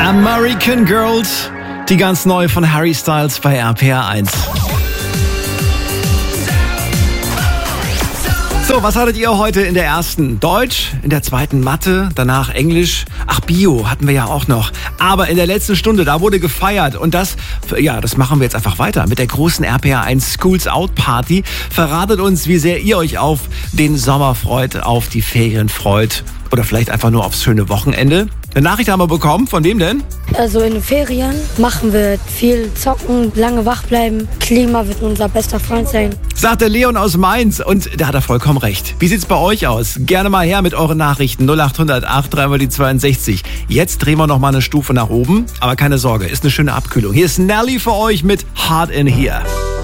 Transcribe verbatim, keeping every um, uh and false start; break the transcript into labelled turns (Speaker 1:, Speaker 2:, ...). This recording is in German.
Speaker 1: American Girls, die ganz neu von Harry Styles bei R P R eins. So, was hattet ihr heute in der ersten? Deutsch, in der zweiten Mathe, danach Englisch. Ach, Bio hatten wir ja auch noch. Aber in der letzten Stunde, da wurde gefeiert. Und das, ja, das machen wir jetzt einfach weiter mit der großen R P R eins Schools Out Party. Verratet uns, wie sehr ihr euch auf den Sommer freut, auf die Ferien freut. Oder vielleicht einfach nur aufs schöne Wochenende. Eine Nachricht haben wir bekommen. Von wem denn?
Speaker 2: Also in den Ferien machen wir viel zocken, lange wach bleiben. Klima wird unser bester Freund sein.
Speaker 1: Sagt der Leon aus Mainz. Und da hat er vollkommen recht. Wie sieht's bei euch aus? Gerne mal her mit euren Nachrichten. null acht hundert acht drei mal die zweiundsechzig. Jetzt drehen wir noch mal eine Stufe nach oben. Aber keine Sorge, ist eine schöne Abkühlung. Hier ist Nelly für euch mit Hard in Here.